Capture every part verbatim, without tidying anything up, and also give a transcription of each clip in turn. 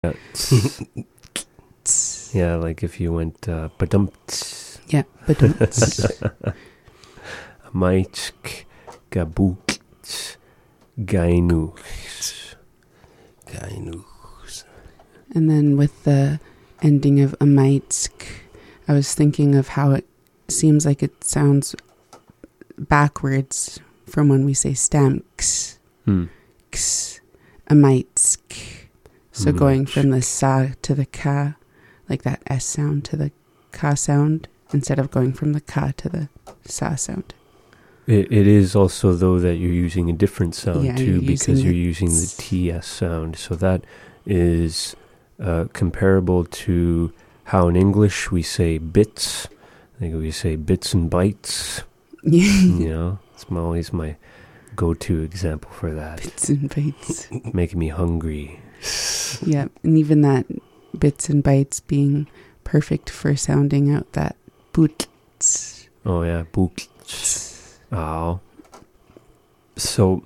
Yeah, yeah, like if you went uh, badum. Yeah, badum. Maitsk gabuk gainu. Gainus. And then with the ending of Amaitsk, I was thinking of how it seems like it sounds backwards from when we say stamks. Hmm. Ks, Amaitsk. So going Amaitsk. from the sa to the ka, like that S sound to the ka sound, instead of going from the ka to the sa sound. It, it is also, though, that you're using a different sound, Yeah, too, you're because using you're the using the s- T S sound. So that is uh, comparable to how in English we say bits. Like we say bits and bytes. You know, it's my, always my go-to example for that. Bits and bytes. Making me hungry. Yeah, and even that bits and bytes being perfect for sounding out that boot. Oh, yeah, book. Oh. So,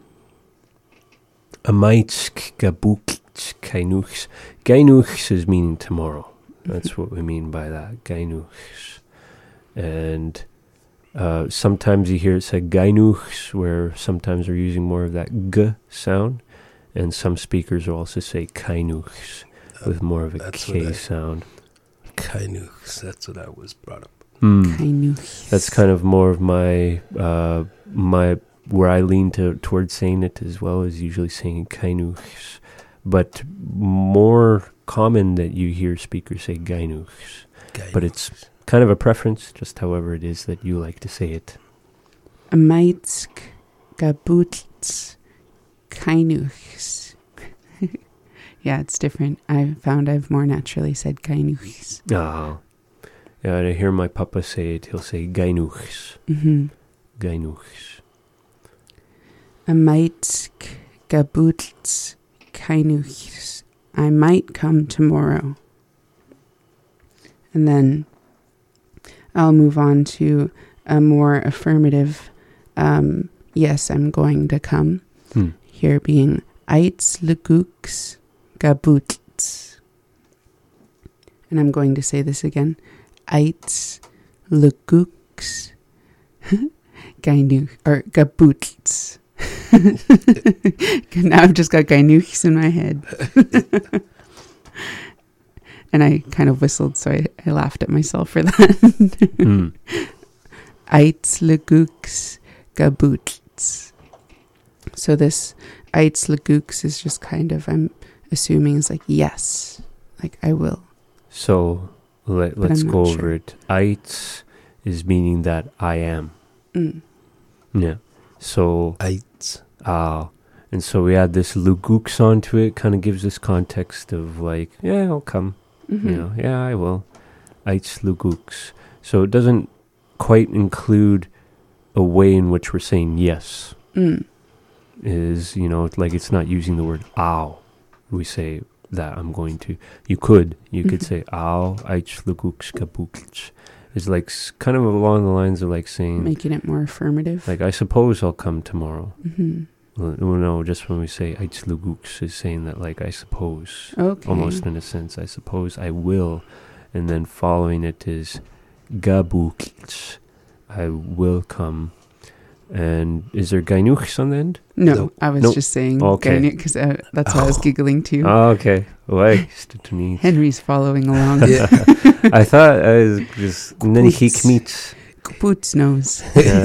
Amaitsk gabuk kainuchs. Gainuchs is meaning tomorrow. That's what we mean by that. Gainuchs. And uh, sometimes you hear it said gainuchs, where sometimes they're using more of that g sound. And some speakers will also say kainuchs with more of a That's k what I- sound. Kainus. That's what I was brought up. Hmm. Kainuchs. That's kind of more of my uh, my where I lean to towards saying it as well, is usually saying kainuchs, but more common that you hear speakers say gainuchs. But it's kind of a preference, just however it is that you like to say it. Amaitsk gabuts kainuchs. Yeah, it's different. I found I've more naturally said kainuchs. Oh, yeah. I hear my papa say it. He'll say gainuchs, Mm-hmm. gainuchs. Amaitsk gabuts kainuchs. I might come tomorrow. And then I'll move on to a more affirmative, um, yes, I'm going to come. Hmm. Here being Aitz Leguks Gabuts. And I'm going to say this again. Aitz Leguks Gainu or Gabuts. Now I've just got Gainuchs in my head. And I kind of whistled, so I, I laughed at myself for that. Hmm. Aitz Leguks Gabuts. So this Aitz Leguks is just kind of, I'm assuming, is like, yes, like I will. So let, But let's I'm not go over sure. it. Aitz is meaning that I am. Mm. Yeah. So Eight. ah, and so we add this luguks onto it. Kind of gives this context of like, yeah, I'll come. Mm-hmm. You know, yeah, I will. Aitz luguks. So it doesn't quite include a way in which we're saying yes. Mm. Is, you know, like it's not using the word ow. We say that I'm going to. You could. You could Mhm. say ow, aitz luguks kabuks. It's like s- kind of along the lines of like saying, Making it more affirmative. like, I suppose I'll come tomorrow. Mm-hmm. Well, no, just when we say aitz luguks is saying that, like, I suppose. Okay. Almost in a sense, I suppose I will. And then following it is gabuks. I will come. And is there gainuchs on the end? No, No. I was Nope. just saying Okay. because uh, that's why I was giggling too. Oh, okay. Why? Stutuni. Henry's following along. Yeah. I thought I was just Nenihik meets. Boots knows.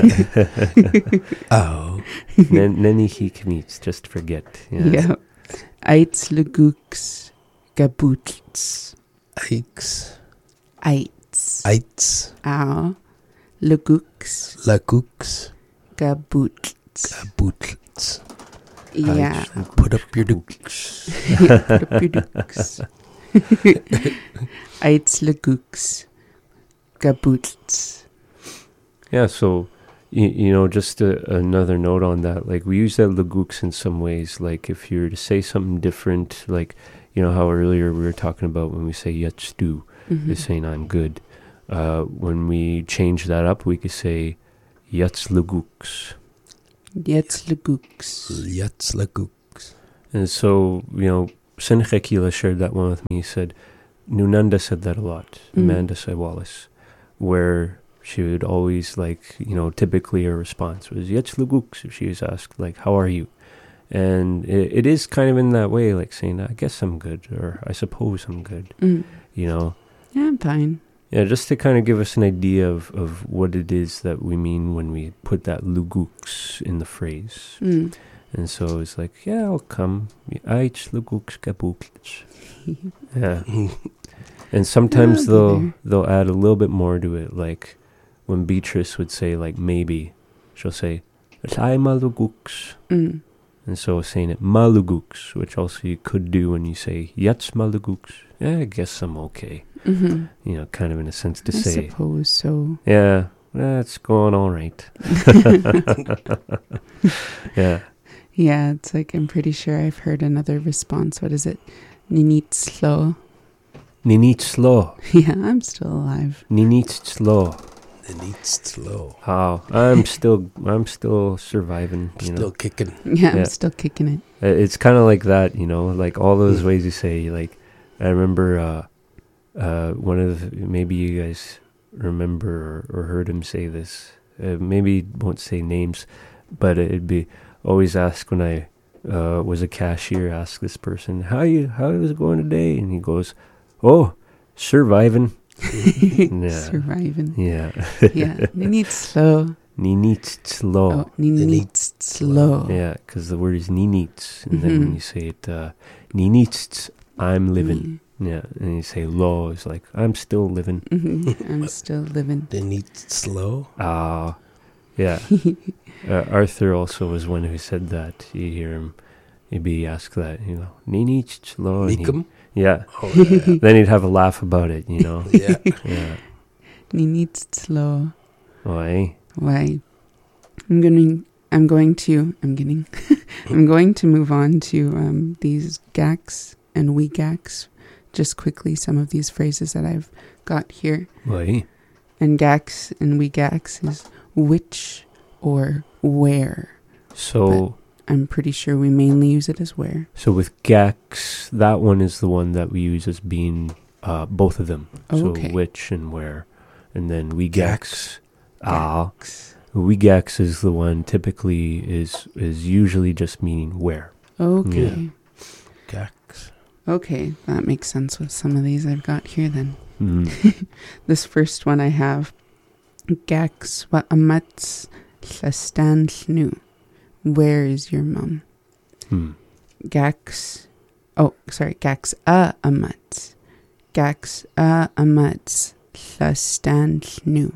Oh. Nenihik meets. Just forget. Yeah. Yeah. Aitz Leguks Gabuts. Eiks. Aitz. Eights. Ow. Leguks Laguks. Gabuts. Gabutlts. Yeah. Put up your dukes. Yeah, put up your dukes. Aitz Leguks Gabuts. Yeah, so, you, you know, just a, another note on that. Like, we use that laguks in some ways. Like, if you're to say something different, like, you know how earlier we were talking about when we say yatstu, Mhm. is saying I'm good. Uh, when we change that up, we could say yats laguks. Jetzt Leguks. Yats laguks. And so, you know, Sinchekila shared that one with me. He said, Nunanda said that a lot, Mm. Amanda Wallace, where she would always, like, you know, typically her response was, Yech Luguks, if she was asked, like, how are you? And it, it is kind of in that way, like saying, I guess I'm good, or I suppose I'm good, Mm. you know? Yeah, I'm fine. Yeah, just to kind of give us an idea of, of what it is that we mean when we put that luguks in the phrase. Mm. And so it's like, yeah, I'll come. Aich luguks kabuklits. Yeah. And sometimes I'll be they'll there. they'll add a little bit more to it. Like when Beatrice would say, like, maybe, she'll say, "Sai maluguks." Mm. And so saying it maluguks, which also you could do when you say yats maluguks. Yeah, I guess I'm okay. Mm-hmm. You know, kind of in a sense to I say, suppose so. yeah, that's going all right. Yeah. Yeah, it's like I'm pretty sure I've heard another response. What is it? Ninitslo. Ninitslo. Yeah, I'm still alive. Ninitslo. It needs slow. How I'm still I'm still surviving, you Still know. kicking. Yeah, Yeah. I'm still kicking it. Uh, It's kind of like that, you know, like all those ways you say, like, I remember uh, uh, one of the, maybe you guys remember or, or heard him say this. Uh, maybe won't say names, but it'd be always ask when I uh, was a cashier, ask this person, how you, how is it going today? And he goes, oh, surviving. Yeah. Surviving. Yeah. Yeah, Ninitslo. Ninitslo. Oh, Ninitslo. Yeah, because the word is ninits, and then when Mhm. you say it, uh, ninits, I'm living. Mm. Yeah, and you say lo, it's like I'm still living. Mhm. I'm still living. It needs slow. Ah, yeah. uh, Arthur also was one who said that. You hear him, he'd be asked that, you know, ninits lo. and he- Meekum. Yeah. Oh, yeah. Then he'd have a laugh about it, you know. Yeah. Yeah. Ninitslo. Oh, eh? Why? I'm going. I'm going to. I'm getting. I'm going to move on to um, these gax and we gax. Just quickly, some of these phrases that I've got here. Why? And gax and we gax is which or where. So, I'm pretty sure we mainly use it as where. so with gax, that one is the one that we use as being uh, both of them. Oh, so okay. which and where. And then we gax. Gax. Ah, Gax. we gax is the one typically is is usually just meaning where. Okay. Gax. Okay, that makes sense with some of these I've got here then. Mm. This first one I have. Gax wa amats stan nu. Where is your mum? Hmm. Gax. Oh, sorry. Gax a amats. Gax a amats stan nu.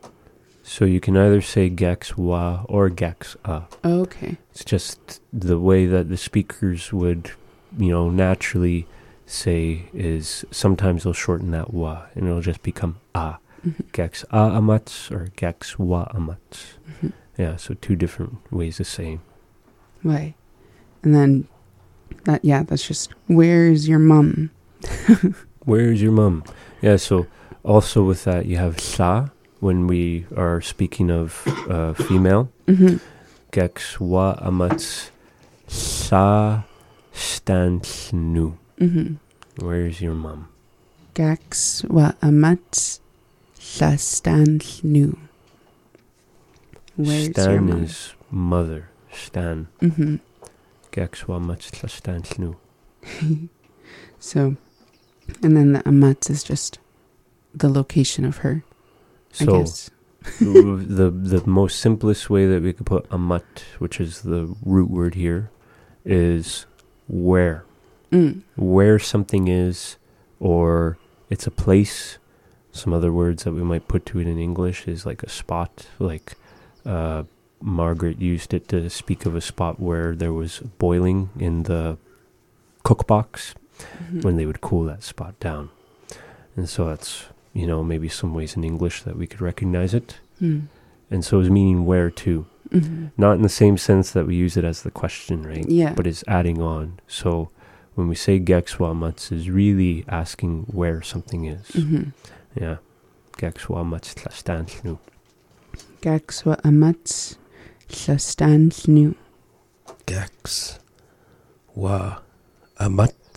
So you can either say gax wa or gax a. Okay. It's just the way that the speakers would, you know, naturally say is sometimes they'll shorten that wa and it'll just become a. Mhm. Gax a amats or gax wa amats. Mhm. Yeah, so two different ways of saying. Right. And then that, yeah, that's just, where's your mum? Where's your mum? Yeah, so also with that you have sa when we are speaking of uh, female. Mm-hmm. Gax wa amats sa stans nu. Mm-hmm. Where's your mum? Gax wa amats stan nu. Where's your Stan mum? is mother. Stan. Mm-hmm. Gax wa amats stans nu. So, and then the amats is just the location of her, I So guess. the the most simplest way that we could put amat, which is the root word here, is where. Mm. Where something is, or it's a place. Some other words that we might put to it in English is like a spot. Like uh, Margaret used it to speak of a spot where there was boiling in the cook box Mhm. when they would cool that spot down. And so that's, you know, maybe some ways in English that we could recognize it. Mm. And so it's meaning where to. Mhm. Not in the same sense that we use it as the question, right? Yeah. But it's adding on. So when we say Gekswa Mats is really asking where something is. Mhm. Yeah. Gekswa Mats Tlastansnu. Gax wa amats stan nu. Gax wa amat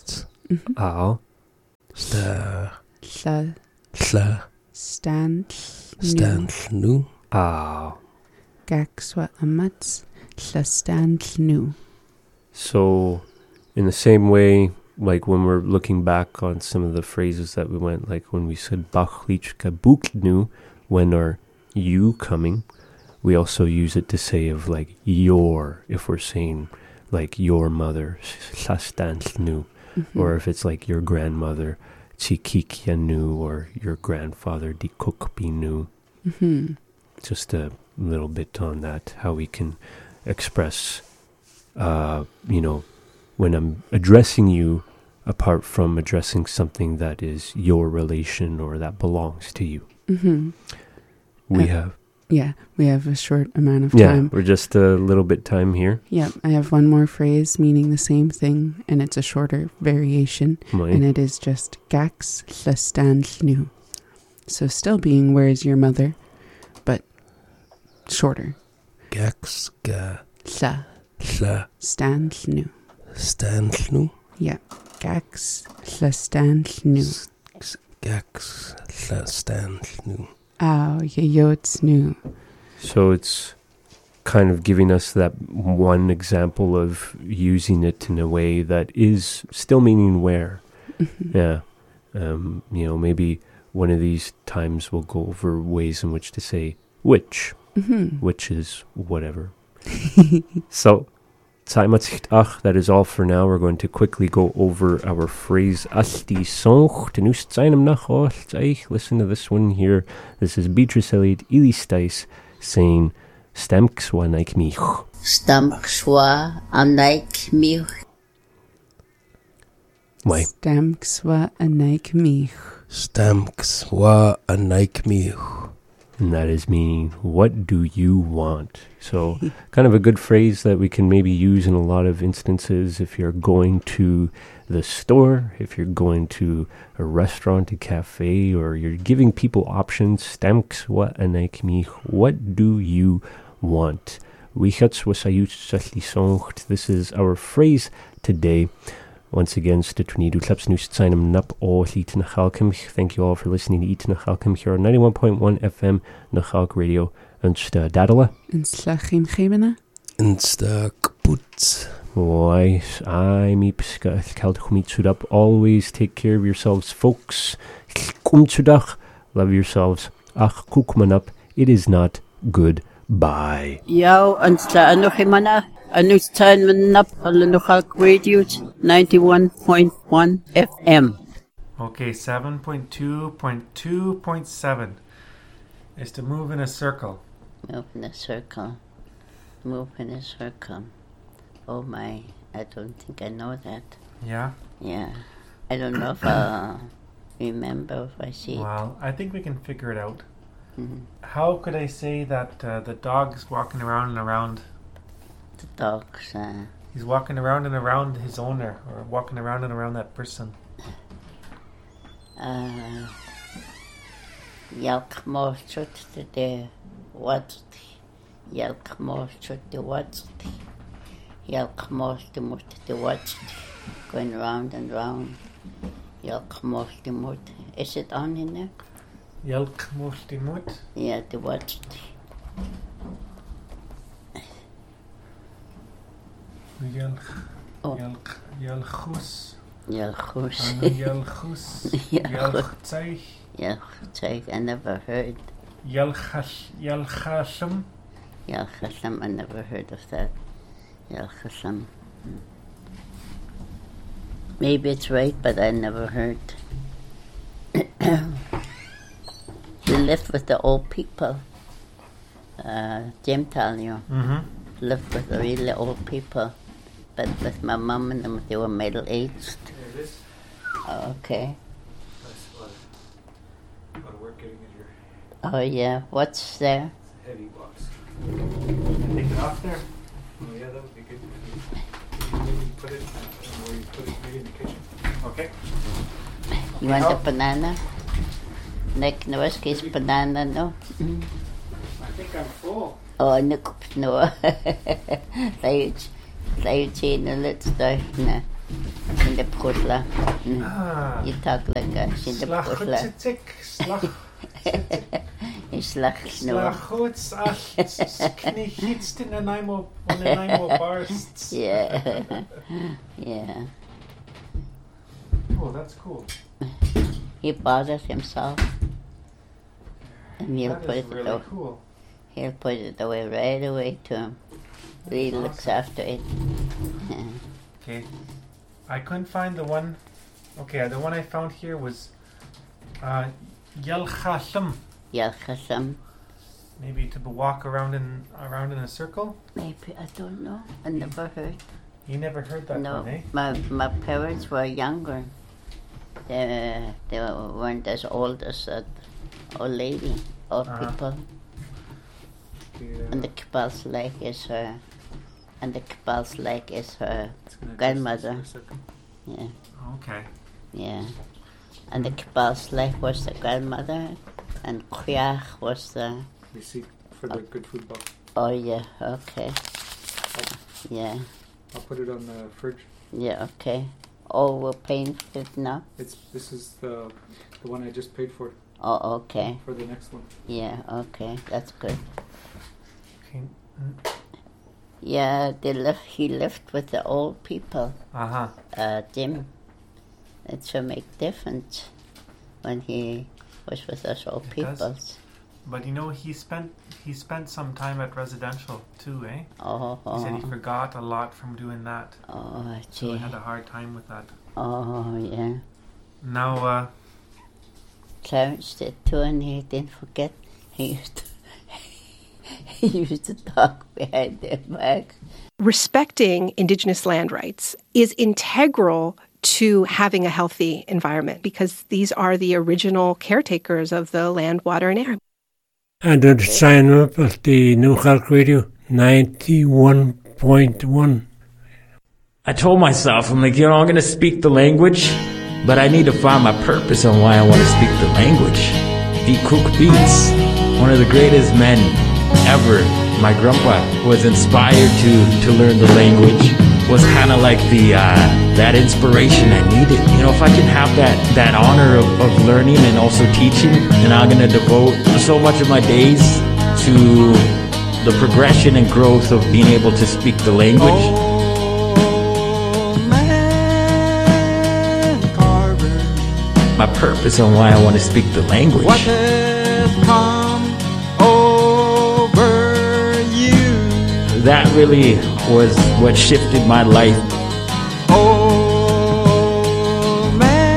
Al. Sta. Lla. Lla. Stan. Stan. Nu. Al. Gaxwa amats. Lla stan. Nu. So, in the same way, like when we're looking back on some of the phrases that we went, like when we said Bachlichka Buknu, when are you coming, we also use it to say of like your, if we're saying like your mother, Sastannu, Mm-hmm. or if it's like your grandmother, Chikikyanu, or your grandfather, Dikukbinu. Mm-hmm. Just a little bit on that, how we can express, uh, you know, when I'm addressing you, apart from addressing something that is your relation or that belongs to you. Mm-hmm. We Uh, have, Yeah, we have a short amount of yeah, time. we're just a little bit time here. Yeah, I have one more phrase meaning the same thing, and it's a shorter variation, Right? and it is just Gax lla stan nu. So still being where's your mother, but shorter. Gax. Ga. Lla Lla. stan nu. Stan. Nu. Yeah, Gax lla stan nu. Gax. Lla. Stan. Nu. Ow, ye yots nu. So it's kind of giving us that one example of using it in a way that is still meaning where. Yeah. Um, you know, maybe one of these times we'll go over ways in which to say which, Mm-hmm. which is whatever. So, ach, that is all for now. We're going to quickly go over our phrase Asti Sonch. Listen to this one here. This is Beatrice Elliott, Eli Stice, saying Stemks wa naik mich. Stamkswa anaik mich. Why? Stamkswa anaik mich. Stamks. Wa. Anaik mich. And that is meaning, what do you want? So, kind of a good phrase that we can maybe use in a lot of instances if you're going to the store, if you're going to a restaurant, a cafe, or you're giving people options. Stamks wa anaik mich. What do you want? Wichats wasayut saslisoncht. This is our phrase today. Once again, Stitunidu Kleps News Tsainam Nup O Heat Nachalkim. Thank you all for listening to Eat Nachalkim here on ninety-one point one F M Nachalk Radio and Dadala. En slachim gebena. Insta. Kaput. Why, I me pska up. Always take care of yourselves, folks. Kumtsudach. Love yourselves. Ach, kukmanap. It is not good. Bye. Yao ansta anochimana. Anustan manap Halanochak Radio ninety-one point one F M. Okay, seven point two point two point seven is to move in a circle. Move in a circle. Move in a circle. Oh my, I don't think I know that. Yeah? Yeah. I don't know if I'll remember if I see it. Well, I think we can figure it out. Mhm. How could I say that uh, the dog's walking around and around? The dogs, uh, He's walking around and around his owner, or walking around and around that person. uh, Yalk Mostrut to the what? Yalk Mostrut the what? Yalk Mostrut the what? Going round and round. Yalk Mostrut. Is it on in there? Yelk Mostimut. Yeah, the what? Yelk. Oh. Yelk. Yelchus. Yalchus. Yelchus. Yelchus. Yelchzeich. Yalchus. I never heard. Yelchash. Yelchasham. Yalchasam. I never heard of that. Yalchasam. Maybe it's right, but I never heard. We lived with the old people. Uh, Jim tell you, Mm-hmm. lived with the really old people. But with my mom and them, they were middle-aged. There it is. Okay. That's what. Go to work getting in your Oh yeah, what's there? heavy box. Take it off there. Oh yeah, that would be good. Maybe put it uh, where you put it, maybe in the kitchen. Okay. You want Oh. a banana? Nick Nowitzki's banana, no? Mm. I think I'm full. Oh, Nick, no. They, they chain a little stuff, no. Sindaputla. Ah. You talk like a Sindaputla. Slachutzik, slach. Slach no. Slachutz, ach, knichitsten en einmal, und en einmal barsts. Yeah. Yeah. Oh, that's cool. He bought it himself. And he'll That put is it really away. cool. He'll put it away right away to him. He That's looks awesome. after it. Okay. I couldn't find the one. Okay, the one I found here was uh, Yelchashem. Yalchasam. Maybe to walk around in around in a circle. Maybe, I don't know. I never heard. You never heard that No, one, eh? my my parents were younger. They they weren't as old as that old lady, old Uh-huh. people. Yeah. And the Kabbal's leg is her, and the Kabbal's leg is her It's gonna adjust grandmother. this for a second. Yeah, Okay. yeah. And the Kabbal's leg was the grandmother, and Kuyach was the. Receipt for the good food box. Oh yeah, okay. Yeah, I'll put it on the fridge. yeah, okay. Oh, we're paying for it now. It's this is the the one I just paid for Oh, okay. for the next one. Yeah, okay. That's good. Okay. Yeah, they live. He lived with the old people. Uh huh. Uh, Jim. It should make difference when he was with us old It people. does. But you know, he spent he spent some time at residential too, eh? Oh, He said he oh, forgot a lot from doing that, oh, so he gee. had a hard time with that. Oh, yeah. Now, uh, Clarence did too, and he didn't forget. He used to, he used to talk behind their back. Respecting Indigenous land rights is integral to having a healthy environment because these are the original caretakers of the land, water, and air. And to sign up at the New Hulk Radio ninety-one point one. I told myself, I'm like, you know, I'm going to speak the language, but I need to find my purpose on why I want to speak the language. D. Cook Beats, one of the greatest men ever. My grandpa was inspired to, to learn the language, was kind of like the uh, that inspiration I needed. You know, if I can have that, that honor of, of learning and also teaching, then I'm going to devote so much of my days to the progression and growth of being able to speak the language. My purpose on why I want to speak the language. What has come over you? That really was what shifted my life. Oh,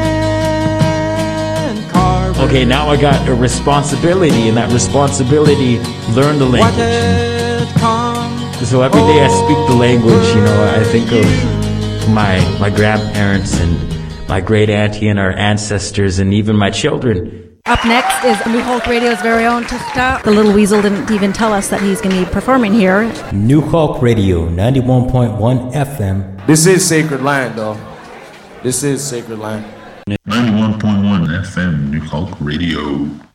man Carver. Okay, now I got a responsibility, and that responsibility, learn the What language. has come So every day I speak the language, you know, I think of my my grandparents and my great auntie and our ancestors and even my children. Up next is New Hulk Radio's very own Tuska. The little weasel didn't even tell us that he's going to be performing here. New Hulk Radio, ninety-one point one F M. This is sacred land, though. This is sacred land. ninety-one point one F M, New Hulk Radio.